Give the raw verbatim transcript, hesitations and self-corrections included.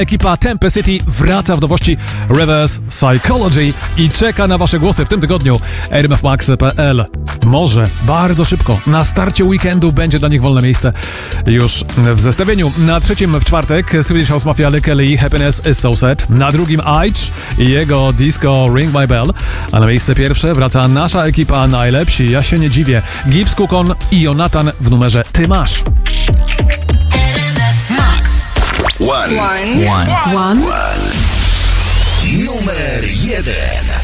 Ekipa Tempest City wraca w nowości Reverse Psychology i czeka na wasze głosy w tym tygodniu. r m f max kropka p l. Może bardzo szybko, na starcie weekendu będzie dla nich wolne miejsce już w zestawieniu. Na trzecim w czwartek Swedish House Mafia, Lee Kelly i Happiness is so sad. Na drugim Aitch i jego disco Ring My Bell. A na miejsce pierwsze wraca nasza ekipa najlepsi, ja się nie dziwię. Gibbs, Kukon i Jonathan w numerze Ty masz. One. One. One. One. Numer jeden.